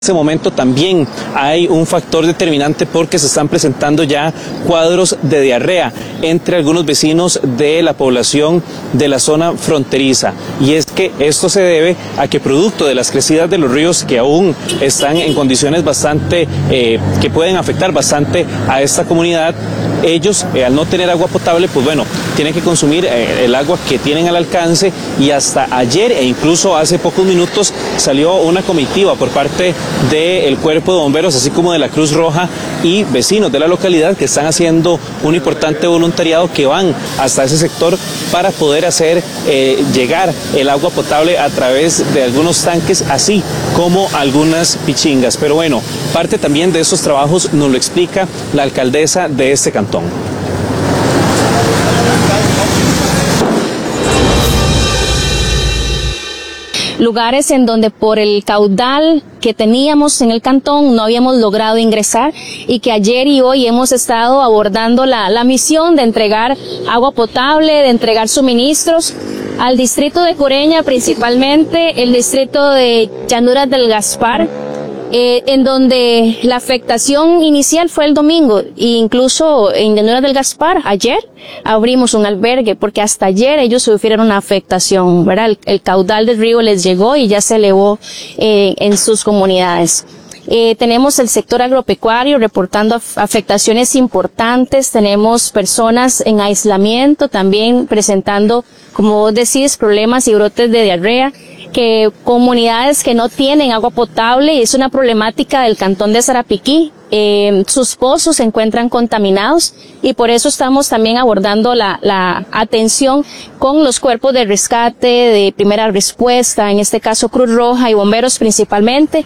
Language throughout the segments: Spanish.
En este momento también hay un factor determinante porque se están presentando ya cuadros de diarrea entre algunos vecinos de la población de la zona fronteriza, y es que esto se debe a que producto de las crecidas de los ríos que aún están en condiciones bastante que pueden afectar bastante a esta comunidad, ellos al no tener agua potable, pues bueno, tienen que consumir el agua que tienen al alcance, y hasta ayer e incluso hace pocos minutos salió una comitiva por parte del Cuerpo de Bomberos, así como de la Cruz Roja y vecinos de la localidad que están haciendo un importante voluntariado, que van hasta ese sector para poder hacer llegar el agua potable a través de algunos tanques, así como algunas pichingas. Pero bueno, parte también de esos trabajos nos lo explica la alcaldesa de este cantón. Lugares en donde por el caudal que teníamos en el cantón no habíamos logrado ingresar, y que ayer y hoy hemos estado abordando la misión de entregar agua potable, de entregar suministros al distrito de Coreña, principalmente el distrito de Llanuras del Gaspar, en donde la afectación inicial fue el domingo, e incluso en Llanuras del Gaspar ayer abrimos un albergue porque hasta ayer ellos sufrieron una afectación, ¿verdad? El caudal del río les llegó y ya se elevó en sus comunidades. Tenemos el sector agropecuario reportando afectaciones importantes, tenemos personas en aislamiento también presentando, como vos decís, problemas y brotes de diarrea, que comunidades que no tienen agua potable, es una problemática del cantón de Sarapiquí. Sus pozos se encuentran contaminados, y por eso estamos también abordando la atención con los cuerpos de rescate, de primera respuesta, en este caso Cruz Roja y bomberos principalmente.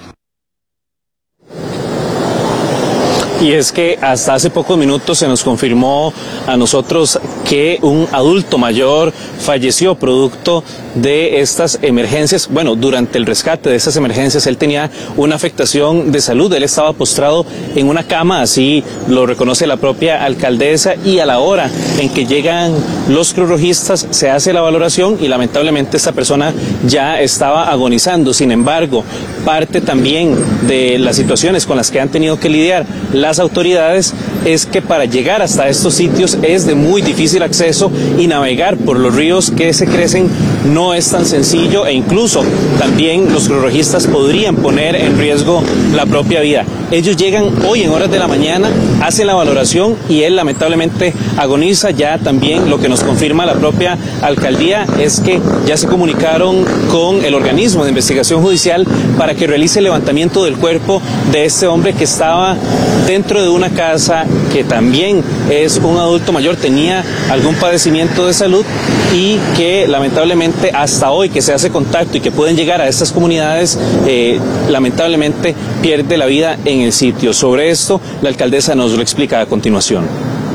Y es que hasta hace pocos minutos se nos confirmó a nosotros que un adulto mayor falleció producto de estas emergencias. Bueno, durante el rescate de estas emergencias él tenía una afectación de salud, él estaba postrado en una cama, así lo reconoce la propia alcaldesa, y a la hora en que llegan los cruzrojistas se hace la valoración y lamentablemente esta persona ya estaba agonizando. Sin embargo, parte también de las situaciones con las que han tenido que lidiar las autoridades es que para llegar hasta estos sitios es de muy difícil acceso, y navegar por los ríos que se crecen no es tan sencillo, e incluso también los cruzrojistas podrían poner en riesgo la propia vida. Ellos llegan hoy en horas de la mañana, hacen la valoración y él lamentablemente agoniza. Ya también lo que nos confirma la propia alcaldía es que ya se comunicaron con el organismo de investigación judicial para que realice el levantamiento del cuerpo de este hombre que estaba dentro de una casa, que también es un adulto mayor, tenía algún padecimiento de salud, y que lamentablemente hasta hoy que se hace contacto y que pueden llegar a estas comunidades, lamentablemente pierde la vida en el sitio. Sobre esto la alcaldesa nos lo explica a continuación.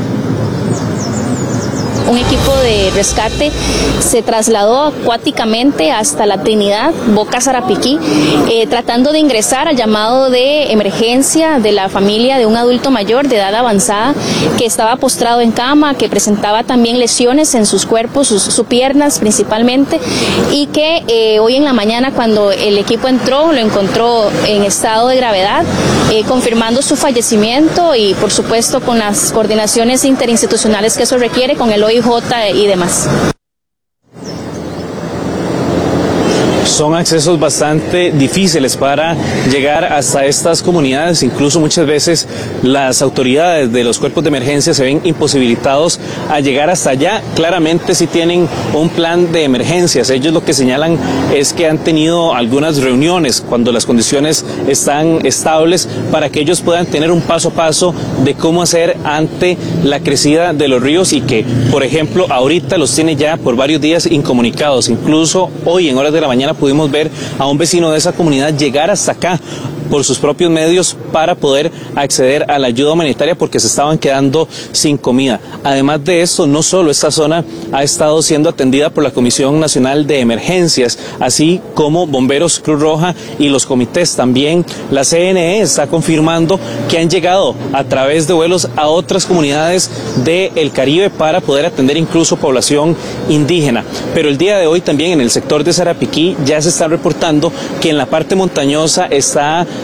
Un equipo de rescate se trasladó acuáticamente hasta la Trinidad, Boca Sarapiquí, tratando de ingresar al llamado de emergencia de la familia de un adulto mayor de edad avanzada que estaba postrado en cama, que presentaba también lesiones en sus cuerpos, sus piernas principalmente, y que hoy en la mañana, cuando el equipo entró, lo encontró en estado de gravedad, confirmando su fallecimiento, y por supuesto con las coordinaciones interinstitucionales que eso requiere, con el OIJ y demás. Son accesos bastante difíciles para llegar hasta estas comunidades, incluso muchas veces las autoridades de los cuerpos de emergencia se ven imposibilitados a llegar hasta allá. Claramente sí tienen un plan de emergencias, ellos lo que señalan es que han tenido algunas reuniones cuando las condiciones están estables para que ellos puedan tener un paso a paso de cómo hacer ante la crecida de los ríos, y que, por ejemplo, ahorita los tiene ya por varios días incomunicados. Incluso hoy en horas de la mañana pudimos ver a un vecino de esa comunidad llegar hasta acá por sus propios medios para poder acceder a la ayuda humanitaria porque se estaban quedando sin comida. Además de esto, no solo esta zona ha estado siendo atendida por la Comisión Nacional de Emergencias, así como Bomberos, Cruz Roja y los comités. También la CNE está confirmando que han llegado a través de vuelos a otras comunidades del Caribe para poder atender incluso población indígena. Pero el día de hoy también en el sector de Sarapiquí ya se está reportando que en la parte montañosa está